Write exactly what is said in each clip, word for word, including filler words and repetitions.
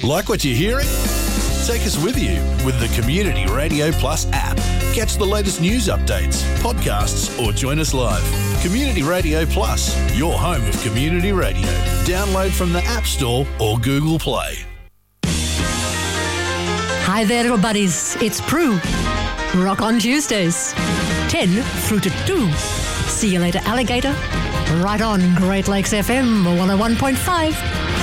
Like what you're hearing? Take us with you with the Community Radio Plus app. Catch the latest news updates, podcasts, or join us live. Community Radio Plus, your home of community radio. Download from the App Store or Google Play. Hi there, little buddies. It's Prue. Rock on Tuesdays. ten through to two. See you later, alligator. Right on Great Lakes F M one oh one point five.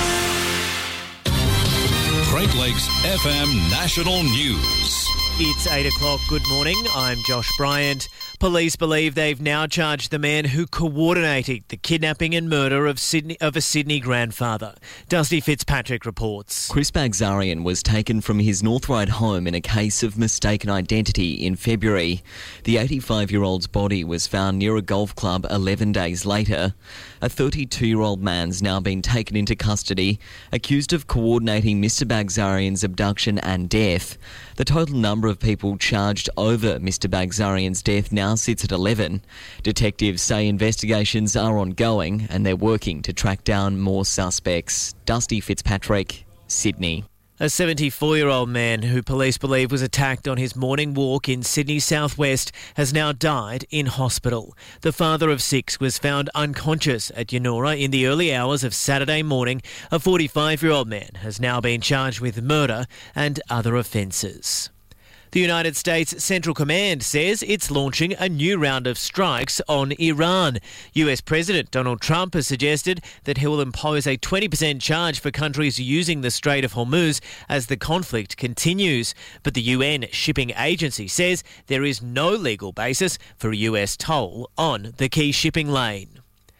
Great Lakes F M National News. It's eight o'clock. Good morning. I'm Josh Bryant. Police believe they've now charged the man who coordinated the kidnapping and murder of Sydney of a Sydney grandfather. Dusty Fitzpatrick reports. Chris Bagzarian was taken from his North Ryde home in a case of mistaken identity in February. The eighty-five-year-old's body was found near a golf club eleven days later. A thirty-two-year-old man's now been taken into custody, accused of coordinating Mister Bagzarian's abduction and death. The total number of people charged over Mister Bagzarian's death now sits at eleven. Detectives say investigations are ongoing and they're working to track down more suspects. Dusty Fitzpatrick, Sydney. A seventy-four-year-old man who police believe was attacked on his morning walk in Sydney's southwest has now died in hospital. The father of six was found unconscious at Yennora in the early hours of Saturday morning. A forty-five-year-old man has now been charged with murder and other offences. The United States Central Command says it's launching a new round of strikes on Iran. U S President Donald Trump has suggested that he will impose a twenty percent charge for countries using the Strait of Hormuz as the conflict continues. But the U N Shipping Agency says there is no legal basis for a U S toll on the key shipping lane.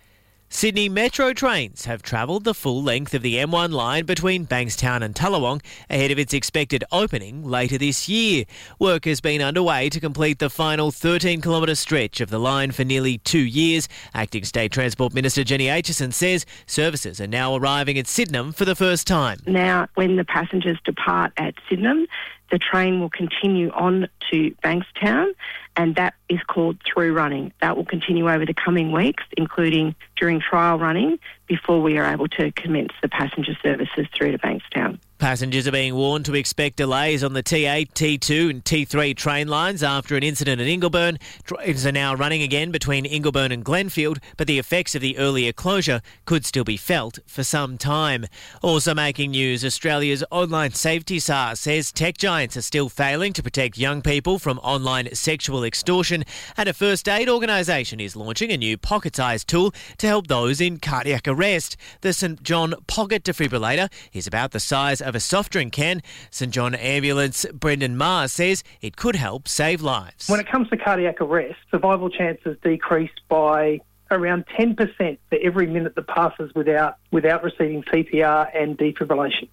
Sydney Metro trains have travelled the full length of the M one line between Bankstown and Tallawong ahead of its expected opening later this year. Work has been underway to complete the final thirteen kilometre stretch of the line for nearly two years. Acting State Transport Minister Jenny Aitchison says services are now arriving at Sydenham for the first time. Now, when the passengers depart at Sydenham, the train will continue on to Bankstown, and that is called through running. That will continue over the coming weeks, including during trial running, before we are able to commence the passenger services through to Bankstown. Passengers are being warned to expect delays on the T eight, T two and T three train lines after an incident at Ingleburn. Trains are now running again between Ingleburn and Glenfield, but the effects of the earlier closure could still be felt for some time. Also making news, Australia's online safety S A R says tech giants are still failing to protect young people from online sexual extortion, and a first aid organisation is launching a new pocket-sized tool to help those in cardiac arrest. The St John Pocket Defibrillator is about the size of a soft drink can. St John Ambulance Brendan Marr says it could help save lives. When it comes to cardiac arrest, survival chances decrease by around ten percent for every minute that passes without without receiving C P R and defibrillation.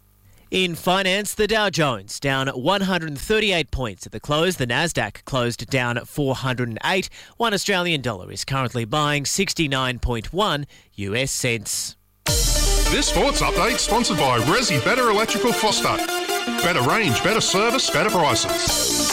In finance, the Dow Jones down one hundred thirty-eight points at the close. The Nasdaq closed down four hundred eight. One Australian dollar is currently buying sixty-nine point one U S cents. This sports update sponsored by Resi Better Electrical Phosphate. Better range, better service, better prices.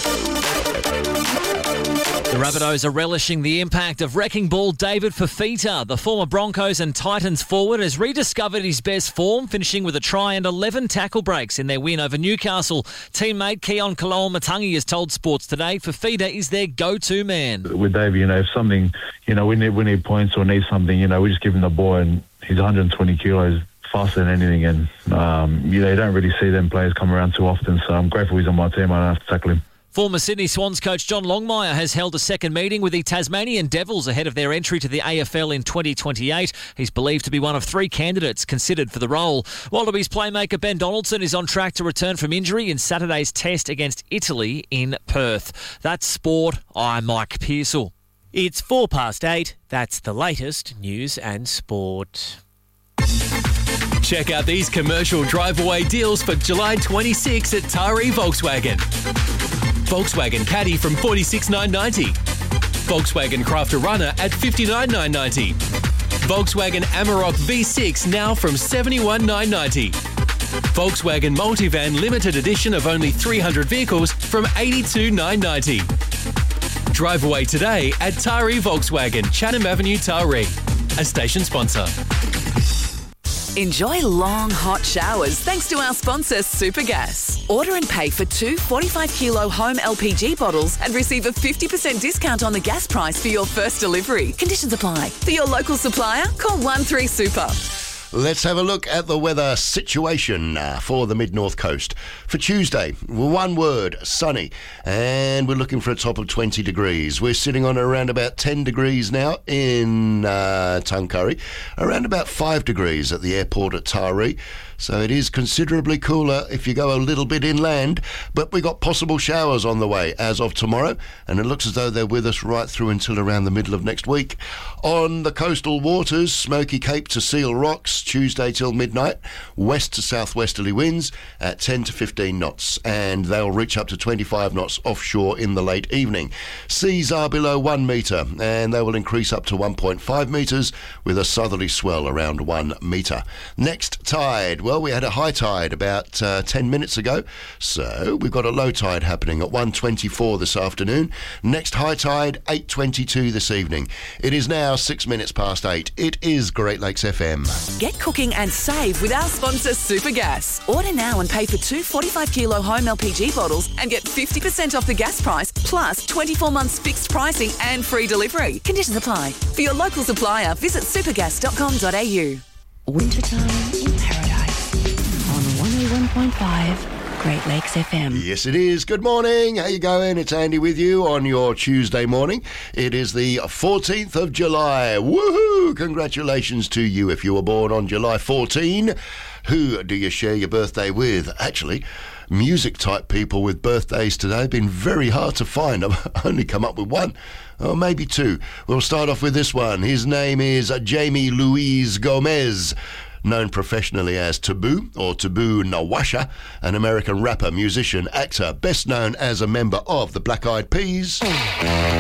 The Rabbitohs are relishing the impact of wrecking ball David Fifita. The former Broncos and Titans forward has rediscovered his best form, finishing with a try and eleven tackle breaks in their win over Newcastle. Teammate Keon Kaloamatangi has told Sports Today Fifita is their go-to man. With David, you know, if something, you know, we need, we need points or need something, you know, we just give him the ball, and he's one hundred twenty kilos, faster than anything, and, um, you know, you don't really see them players come around too often, so I'm grateful he's on my team. I don't have to tackle him. Former Sydney Swans coach John Longmire has held a second meeting with the Tasmanian Devils ahead of their entry to the A F L in twenty twenty-eight. He's believed to be one of three candidates considered for the role. Wallabies playmaker Ben Donaldson is on track to return from injury in Saturday's test against Italy in Perth. That's sport. I'm Mike Pearsall. It's four past eight. That's the latest news and sport. Check out these commercial drive-away deals for July twenty-sixth at Taree Volkswagen. Volkswagen Caddy from forty-six thousand nine hundred ninety dollars. Volkswagen Crafter Runner at fifty-nine thousand nine hundred ninety dollars. Volkswagen Amarok V six now from seventy-one thousand nine hundred ninety dollars. Volkswagen Multivan Limited Edition of only three hundred vehicles from eighty-two thousand nine hundred ninety dollars. Drive away today at Taree Volkswagen, Chatham Avenue, Taree. A station sponsor. Enjoy long, hot showers thanks to our sponsor, Supergas. Order and pay for two forty-five kilo home L P G bottles and receive a fifty percent discount on the gas price for your first delivery. Conditions apply. For your local supplier, call one three super. Let's have a look at the weather situation uh, for the mid-north coast. For Tuesday, one word, sunny, and we're looking for a top of twenty degrees. We're sitting on around about ten degrees now in uh, Tuncurry, around about five degrees at the airport at Taree. So it is considerably cooler if you go a little bit inland, but we got possible showers on the way as of tomorrow, and it looks as though they're with us right through until around the middle of next week. On the coastal waters, Smoky Cape to Seal Rocks, Tuesday till midnight, west to southwesterly winds at ten to fifteen knots, and they'll reach up to twenty-five knots offshore in the late evening. Seas are below one metre, and they will increase up to one point five metres with a southerly swell around one metre. Next, tide. Well, we had a high tide about uh, ten minutes ago, so we've got a low tide happening at one twenty-four this afternoon. Next high tide, eight twenty-two this evening. It is now six minutes past eight. It is Great Lakes F M. Get cooking and save with our sponsor, Supergas. Order now and pay for two forty-five kilo home L P G bottles and get fifty percent off the gas price, plus twenty-four months fixed pricing and free delivery. Conditions apply. For your local supplier, visit supergas dot com dot a u. Wintertime in paradise on one oh one point five Great Lakes F M. Yes, it is. Good morning. How you going? It's Andy with you on your Tuesday morning. It is the fourteenth of July. Woohoo! Congratulations to you if you were born on July fourteenth. Who do you share your birthday with? Actually, music-type people with birthdays today have been very hard to find. I've only come up with one, or maybe two. We'll start off with this one. His name is Jamie Louise Gomez, known professionally as Taboo or Taboo Nawasha, an American rapper, musician, actor, best known as a member of the Black Eyed Peas.